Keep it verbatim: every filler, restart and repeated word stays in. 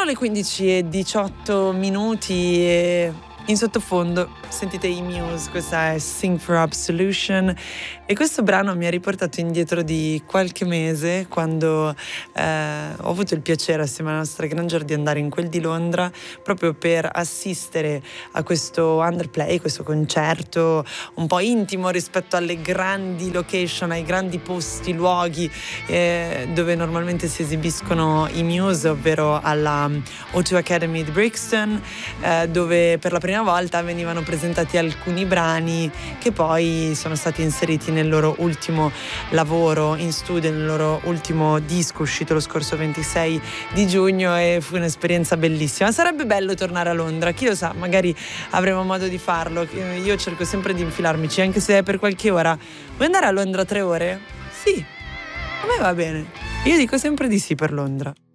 le quindici e diciotto minuti e in sottofondo sentite i Muse, questa è Sing for Absolution e questo brano mi ha riportato indietro di qualche mese quando eh, ho avuto il piacere assieme alla nostra Granger di andare in quel di Londra proprio per assistere a questo Underplay, questo concerto un po' intimo rispetto alle grandi location, ai grandi posti, luoghi eh, dove normalmente si esibiscono i Muse, ovvero alla O due Academy di Brixton, eh, dove per la prima volta venivano presentati alcuni brani che poi sono stati inseriti nel loro ultimo lavoro in studio, nel loro ultimo disco uscito lo scorso ventisei di giugno, e fu un'esperienza bellissima. Sarebbe bello tornare a Londra, chi lo sa, magari avremo modo di farlo. Io cerco sempre di infilarmici, anche se è per qualche ora. Vuoi andare a Londra tre ore? Sì, a me va bene. Io dico sempre di sì per Londra.